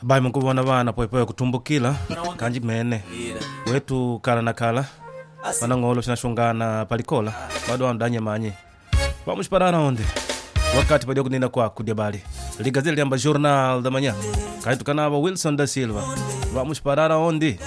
bai mukubona bana poepoe kutumbukila kanji mene wetu kala na kala bana ngolo sinashungana palikola bado andanye manye bamushparana onde wakati padio kunina kwa kudiabali ligazeli amba Jornal da Manhã kaitu kanaba Wilson da Silva bamushparana onde